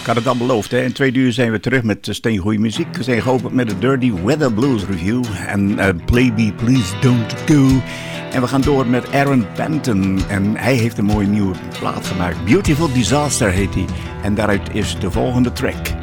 had het al beloofd, hè? In 2 uur zijn we terug met steengoeie muziek. We zijn geopend met de Dirty Weather Blues Review. En Play Me Please Don't Go. En we gaan door met Aaron Panton. En hij heeft een mooie nieuwe plaat gemaakt. Beautiful Disaster heet hij. En daaruit is de volgende track.